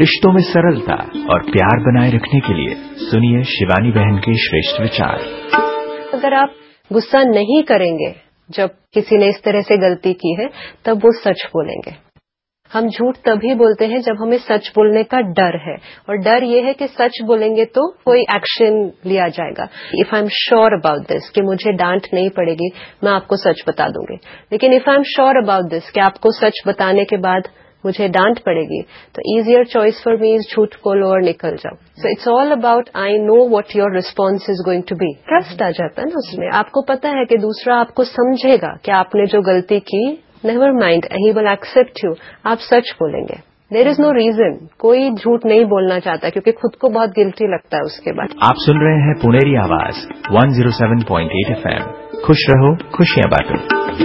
रिश्तों में सरलता और प्यार बनाए रखने के लिए सुनिए शिवानी बहन के श्रेष्ठ विचार। अगर आप गुस्सा नहीं करेंगे जब किसी ने इस तरह से गलती की है, तब वो सच बोलेंगे। हम झूठ तभी बोलते हैं जब हमें सच बोलने का डर है, और डर ये है कि सच बोलेंगे तो कोई एक्शन लिया जाएगा। If I am sure about this कि मुझे डांट नहीं पड़ेगी, मैं आपको सच बता दूंगी। लेकिन if I am sure about this कि आपको सच बताने के बाद मुझे डांट पड़ेगी, तो easier choice for me is झूठ बोलो और निकल जाओ। So it's all about I know what your response is going to be. Trust आ जाता है ना उसमें। आपको पता है कि दूसरा आपको समझेगा कि आपने जो गलती की, never mind, he will accept you. आप सच बोलेंगे। There is no reason. कोई झूठ नहीं बोलना चाहता क्योंकि खुद को बहुत गिल्टी लगता है उसके बाद। आप सुन रहे हैं पुनेरी आवाज 107.8 FM। खुश रहो, खुशियां बांटो।